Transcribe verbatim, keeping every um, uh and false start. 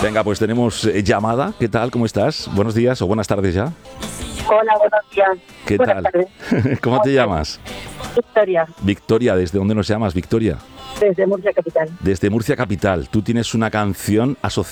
Venga, pues tenemos eh, llamada. ¿Qué tal? ¿Cómo estás? Buenos días o buenas tardes ya. Hola, buenos días. ¿Qué Buenas tal? tardes. ¿Cómo te llamas? Victoria, Victoria, ¿desde dónde nos llamas, Victoria? desde Murcia Capital. Desde Murcia Capital. Tú tienes una canción asociada